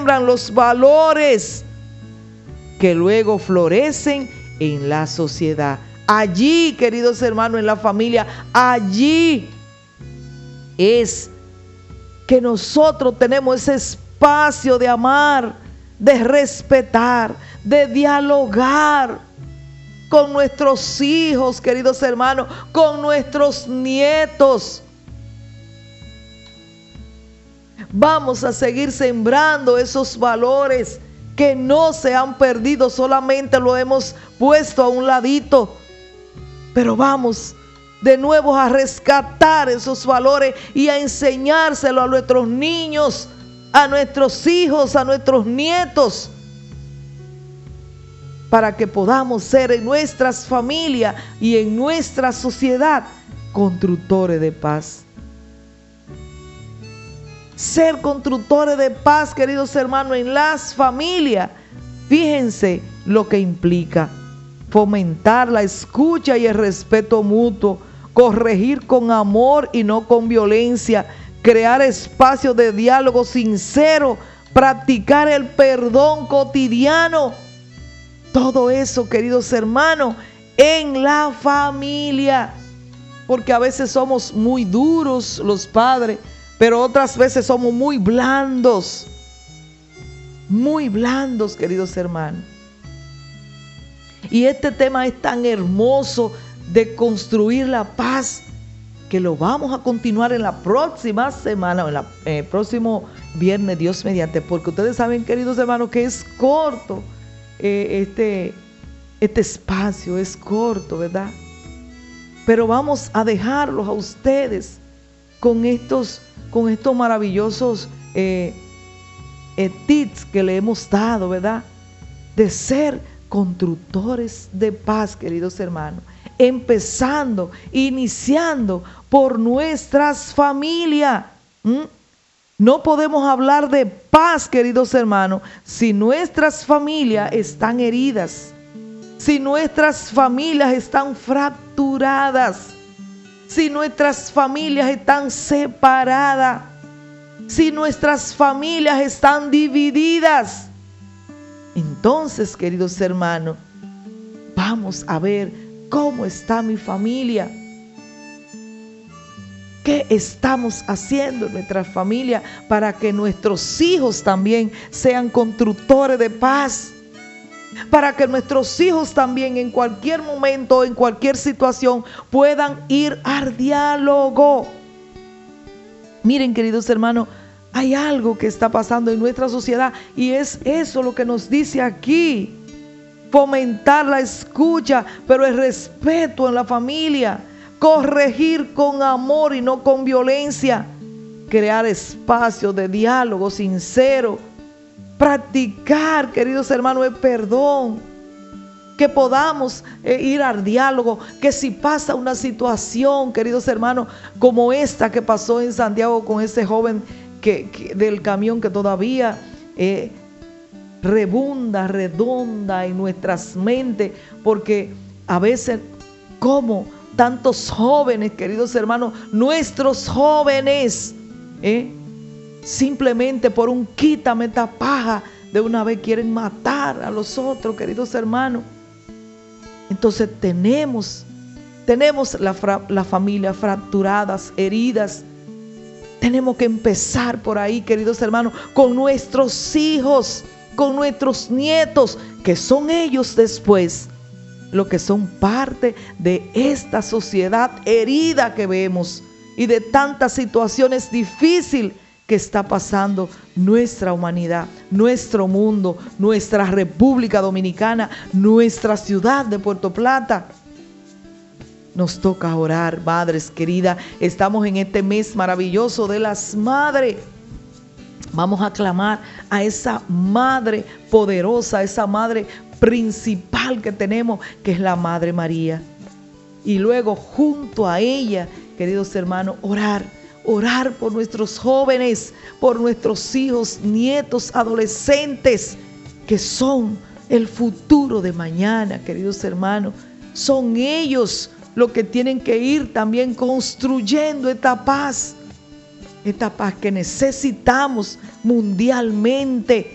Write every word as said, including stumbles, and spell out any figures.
siembran los valores que luego florecen en la sociedad. Allí, queridos hermanos, en la familia, allí es que nosotros tenemos ese espacio de amar, de respetar, de dialogar con nuestros hijos, queridos hermanos, con nuestros nietos. Vamos a seguir sembrando esos valores que no se han perdido, solamente lo hemos puesto a un ladito. Pero vamos de nuevo a rescatar esos valores y a enseñárselo a nuestros niños, a nuestros hijos, a nuestros nietos, para que podamos ser en nuestras familias y en nuestra sociedad constructores de paz. Ser constructores de paz, queridos hermanos, en las familias, fíjense lo que implica: fomentar la escucha y el respeto mutuo, corregir con amor y no con violencia, crear espacios de diálogo sincero, practicar el perdón cotidiano. Todo eso, queridos hermanos, en la familia. Porque a veces somos muy duros los padres, pero otras veces somos muy blandos. Muy blandos, queridos hermanos. Y este tema es tan hermoso de construir la paz, que lo vamos a continuar en la próxima semana, o en la, eh, el próximo viernes, Dios mediante, porque ustedes saben, queridos hermanos, que es corto eh, este, este espacio, es corto, ¿verdad? Pero vamos a dejarlos a ustedes con estos, con estos maravillosos eh, eh, tips que le hemos dado, ¿verdad? De ser constructores de paz, queridos hermanos, empezando, iniciando por nuestras familias. ¿Mm? No podemos hablar de paz, queridos hermanos, si nuestras familias están heridas, si nuestras familias están fracturadas, si nuestras familias están separadas, si nuestras familias están divididas. Entonces, queridos hermanos, vamos a ver cómo está mi familia. ¿Qué estamos haciendo en nuestra familia para que nuestros hijos también sean constructores de paz? Para que nuestros hijos también en cualquier momento, en cualquier situación, puedan ir al diálogo. Miren, queridos hermanos, hay algo que está pasando en nuestra sociedad y es eso lo que nos dice aquí. Fomentar la escucha, pero el respeto en la familia. Corregir con amor y no con violencia. Crear espacios de diálogo sincero. Practicar, queridos hermanos, el perdón. Que podamos eh, ir al diálogo. Que si pasa una situación, queridos hermanos, como esta que pasó en Santiago con ese joven que, que, del camión que todavía eh, rebunda, redonda en nuestras mentes. Porque a veces, como tantos jóvenes, queridos hermanos, nuestros jóvenes, ¿eh? simplemente por un quítame esta paja, de una vez quieren matar a los otros, queridos hermanos. Entonces tenemos, tenemos la, fra, la familia fracturadas, heridas. Tenemos que empezar por ahí, queridos hermanos, con nuestros hijos, con nuestros nietos, que son ellos después lo que son parte de esta sociedad herida que vemos y de tantas situaciones difíciles que está pasando nuestra humanidad, nuestro mundo, nuestra República Dominicana, nuestra ciudad de Puerto Plata. Nos toca orar, madres queridas. Estamos en este mes maravilloso de las madres. Vamos a clamar a esa madre poderosa, a esa madre principal que tenemos, que es la Madre María. Y luego junto a ella, queridos hermanos, orar, orar por nuestros jóvenes, por nuestros hijos, nietos, adolescentes, que son el futuro de mañana, queridos hermanos. Son ellos los que tienen que ir también construyendo esta paz, esta paz que necesitamos mundialmente.